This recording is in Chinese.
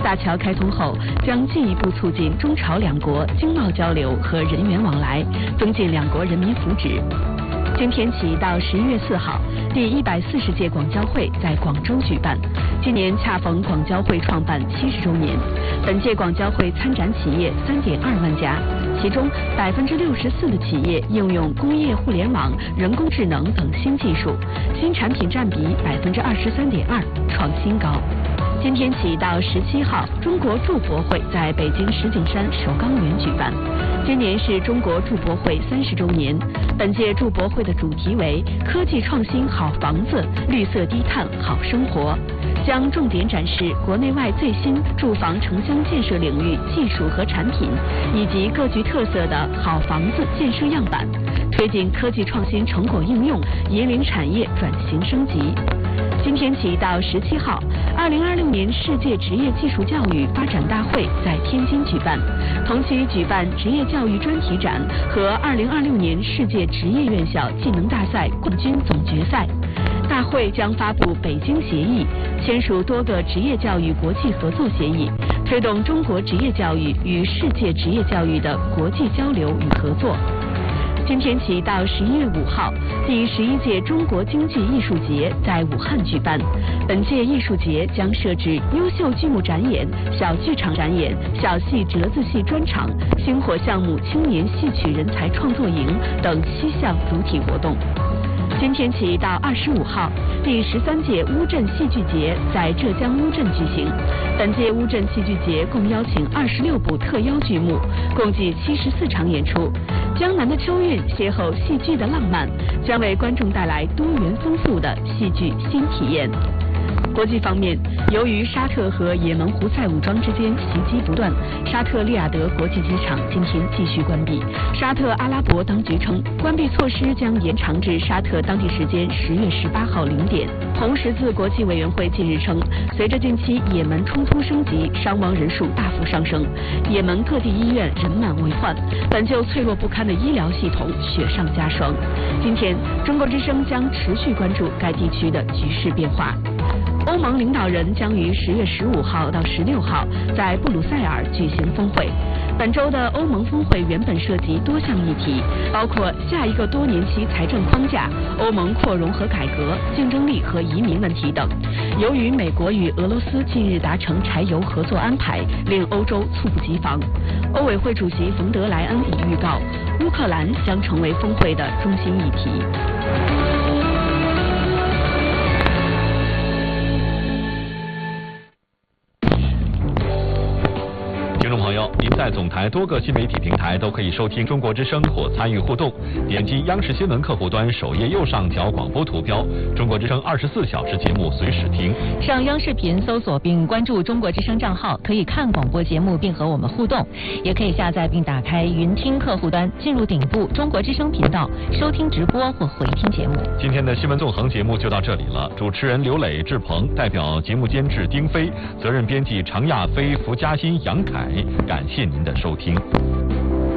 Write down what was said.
大桥开通后，将进一步促进中朝两国经贸交流和人员往来，增进两国人民福祉。今天起到11月4号，第140届广交会在广州举办。今年恰逢广交会创办70周年。本届广交会参展企业3.2万家，其中64%的企业应用工业互联网、人工智能等新技术，新产品占比23.2%，创新高。今天起到17号，中国筑博会在北京石景山首钢园举办。今年是中国筑博会30周年，本届筑博会的主题为“科技创新好房子，绿色低碳好生活”，将重点展示国内外最新住房城乡建设领域技术和产品，以及各具特色的好房子建设样板，推进科技创新成果应用，引领产业转型升级。今天起到17号，2026年世界职业技术教育发展大会在天津举办，同期举办职业教育专题展和2026年世界职业院校技能大赛冠军总决赛。大会将发布北京协议，签署多个职业教育国际合作协议，推动中国职业教育与世界职业教育的国际交流与合作。今天起到11月5号，第11届中国经济艺术节在武汉举办。本届艺术节将设置优秀剧目展演、小剧场展演、小戏折子戏专场、星火项目青年戏曲人才创作营等7项主体活动。今天起到25号，第13届乌镇戏剧节在浙江乌镇举行。本届乌镇戏剧节共邀请26部特邀剧目，共计74场演出。江南的秋韵邂逅戏剧的浪漫，将为观众带来多元丰富的戏剧新体验。国际方面，由于沙特和也门胡塞武装之间袭击不断，沙特利雅得国际机场今天继续关闭。沙特阿拉伯当局称，关闭措施将延长至沙特当地时间10月18号0点。红十字国际委员会近日称，随着近期也门冲突升级，伤亡人数大幅上升，也门各地医院人满为患，本就脆弱不堪的医疗系统雪上加霜。今天，中国之声将持续关注该地区的局势变化。欧盟领导人将于10月15号到16号在布鲁塞尔举行峰会。本周的欧盟峰会原本涉及多项议题，包括下一个多年期财政框架、欧盟扩容和改革、竞争力和移民问题等。由于美国与俄罗斯近日达成柴油合作安排，令欧洲猝不及防。欧委会主席冯德莱恩已预告，乌克兰将成为峰会的中心议题。 听众朋友，您在总台多个新媒体平台都可以收听中国之声或参与互动。点击央视新闻客户端首页右上角广播图标，中国之声24小时节目随时听。 上央视频搜索并关注中国之声账号，可以看广播节目并和我们互动。也可以下载并打开云听客户端，进入顶部中国之声频道，收听直播或回听节目。 今天的新闻纵横节目就到这里了。主持人刘磊、志鹏，代表节目监制丁飞，责任编辑常亚飞、符佳欣、杨凯。感谢您的收听。